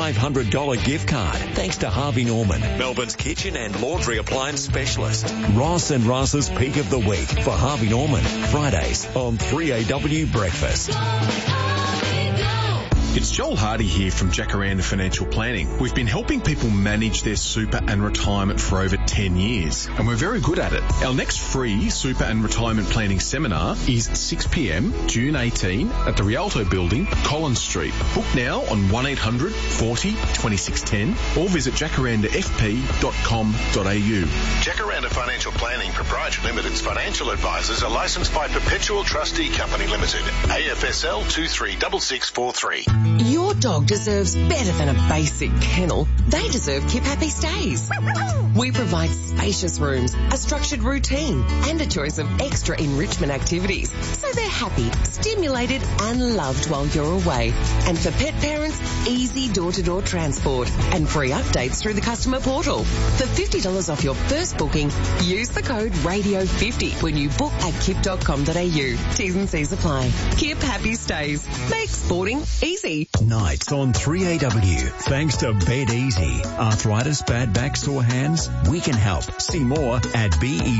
$500 gift card thanks to Harvey Norman, Melbourne's kitchen and laundry appliance specialist. Ross and Ross's Peak of the Week for Harvey Norman, Fridays on 3AW Breakfast. It's Joel Hardy here from Jacaranda Financial Planning. We've been helping people manage their super and retirement for over 10 years, and we're very good at it. Our next free super and retirement planning seminar is 6 p.m, June 18 at the Rialto Building, Collins Street. Book now on 1800 40 2610 or visit jacarandafp.com.au. Jacaranda Financial Planning Proprietary Limited's financial advisors are licensed by Perpetual Trustee Company Limited, AFSL 236643. Your dog deserves better than a basic kennel. They deserve Keep Happy Stays. We provide spacious rooms, a structured routine, and a choice of extra enrichment activities, so they're happy, stimulated, and loved while you're away. And for pet parents, easy door-to-door transport and free updates through the customer portal. For $50 off your first booking, use the code RADIO50 when you book at kip.com.au. T's and C's apply. Keep Happy Stays. Make sporting easy. Nights on 3AW. Thanks to Bed Easy. Arthritis, bad back, sore hands? We can help. See more at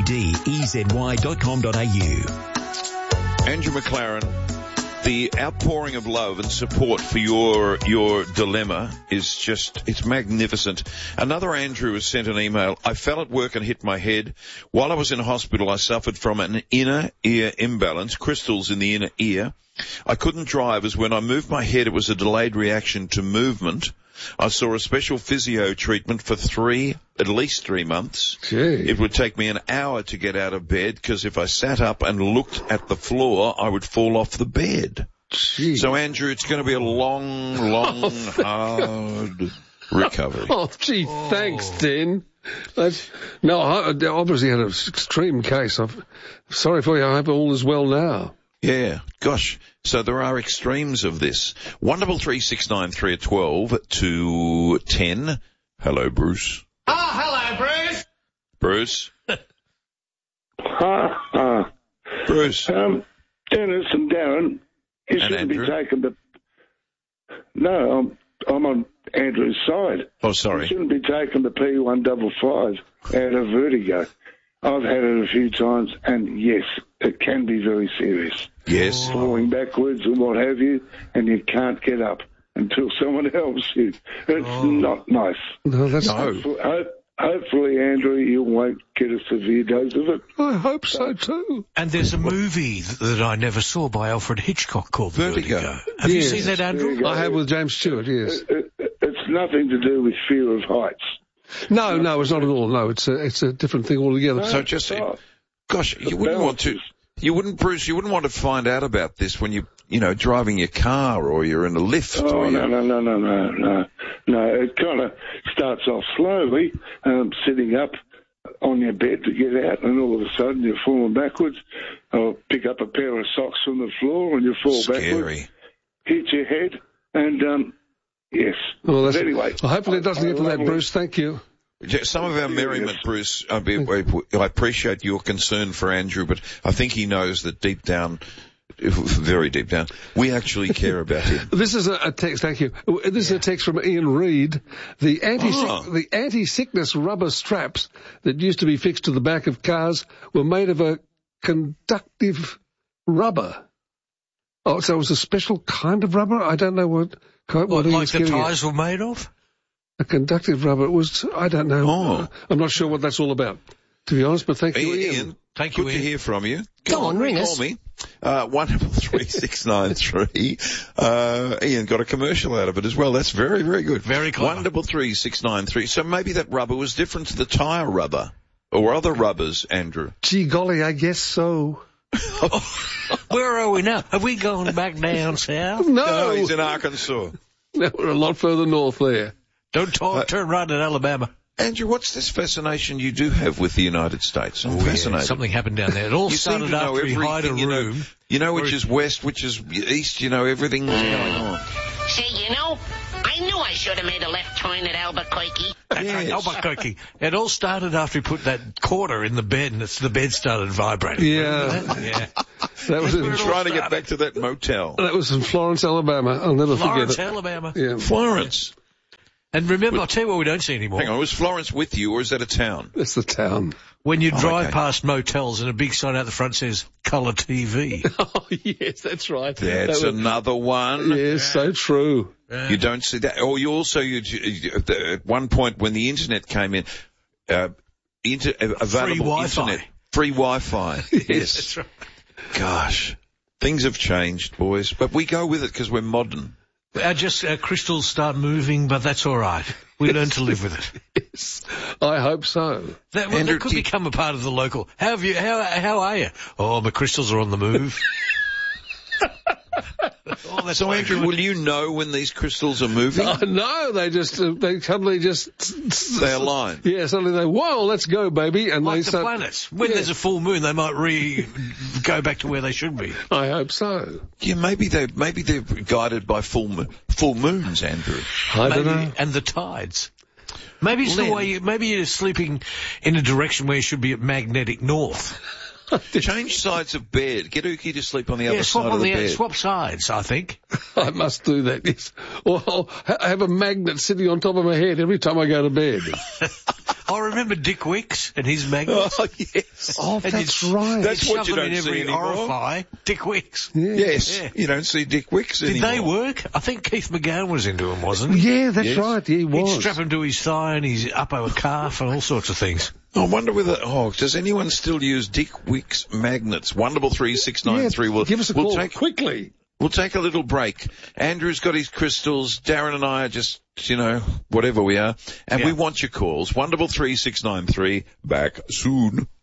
bedezy.com.au. Andrew McLaren, the outpouring of love and support for your dilemma is just, it's magnificent. Another Andrew has sent an email. I fell at work and hit my head. While I was in hospital, I suffered from an inner ear imbalance, crystals in the inner ear. I couldn't drive as when I moved my head, it was a delayed reaction to movement. I saw a special physio treatment for at least 3 months. Gee. It would take me an hour to get out of bed because if I sat up and looked at the floor, I would fall off the bed. Gee. So, Andrew, it's going to be a long, hard recovery. Oh, gee, thanks, Den. No, I obviously had an extreme case. I'm sorry for you. I hope all is well now. Yeah, gosh. So there are extremes of this. 13369 at 12 to 10. Hello, Bruce. Oh, hello, Bruce. Bruce. Bruce. Dennis and Darren, you shouldn't Andrew? be taking the... No, I'm on Andrew's side. Oh, sorry. You shouldn't be taking the P155 out of vertigo. I've had it a few times, and yes, it can be very serious. Yes. Falling backwards and what have you, and you can't get up until someone helps you. It's not nice. No, that's Hopefully, Andrew, you won't get a severe dose of it. I hope so too. And there's a movie that I never saw by Alfred Hitchcock called Vertigo. Have you seen that, Andrew? I have with James Stewart, yes. It's nothing to do with fear of heights. No, it's not at all. No, it's a different thing altogether. So just, gosh, you wouldn't want to find out about this when you're driving your car or you're in a lift. Oh, no. It kind of starts off slowly, sitting up on your bed to get out, and all of a sudden you're falling backwards. Or pick up a pair of socks from the floor and you fall backwards. Hit your head, and yes. Well, but anyway. Well, hopefully it doesn't get to that, Bruce. Thank you. Some of our merriment, Bruce, I appreciate your concern for Andrew, but I think he knows that deep down, very deep down, we actually care about him. This is a text, thank you. This is a text from Ian Reid. The anti-sickness rubber straps that used to be fixed to the back of cars were made of a conductive rubber. Oh, so it was a special kind of rubber? I don't know what like the tyres were made of? A conductive rubber. It was, I don't know. Oh. I'm not sure what that's all about, to be honest, but thank you, Ian. Thank you, Good to hear from you. Go on, ring us. Call me. 133-693. Ian got a commercial out of it as well. That's very, very good. Very clever. 133-693. So maybe that rubber was different to the tyre rubber or other rubbers, Andrew. Gee golly, I guess so. Where are we now? Have we gone back down south? No, he's in Arkansas. No, we're a lot further north there. Don't turn right in Alabama. Andrew, what's this fascination you do have with the United States? I'm fascinated. Yeah, something happened down there. It all started after he hired a room. You know which is west, which is east, everything's going on. Say, I knew I should have made a left turn at Albuquerque. Yes. Albuquerque. It all started after he put that quarter in the bed, and the bed started vibrating. Yeah. That was trying to get back to that motel. That was in Florence, Alabama. I'll never forget it. Florence, Alabama. Yeah. Florence. And remember, I'll tell you what we don't see anymore. Hang on, was Florence with you, or is that a town? It's the town. When you drive past motels and a big sign out the front says colour TV. Oh, yes, that's right. That's another one. Yes, so true. You don't see that. Or you also, at one point when the internet came in, available internet. Free Wi-Fi. Yes. That's right. Gosh. Things have changed, boys. But we go with it because we're modern. Crystals start moving, but that's all right. We learn to live with it. Yes, I hope so. That could become a part of the local. How are you? Oh, my crystals are on the move. So, Andrew, will you know when these crystals are moving? No, they suddenly just... They align. Yeah, suddenly whoa, let's go, baby. And like they the planets. When there's a full moon, they might go back to where they should be. I hope so. Yeah, maybe they're guided by full moons, Andrew. I don't know. And the tides. Maybe it's the way maybe you're sleeping in a direction where you should be at magnetic north. Change sides of bed. Get Uki to sleep on the other side of the bed. Swap sides, I think. I must do that, yes. Or I'll have a magnet sitting on top of my head every time I go to bed. I remember Dick Wicks and his magnets. Oh, yes. Oh, that's right. That's what you don't see anymore. Orify. Dick Wicks. Yeah. Yes. Yeah. You don't see Dick Wicks anymore. Did they work? I think Keith McGowan was into them, wasn't he? Yeah, that's right. He was. He'd strap him to his thigh and his upper calf and all sorts of things. I wonder whether, does anyone still use Dick Wicks magnets? 133 693. Yeah, give us a call quickly. We'll take a little break. Andrew's got his crystals. Darren and I are just, whatever we are. And we want your calls. 133 693. Back soon.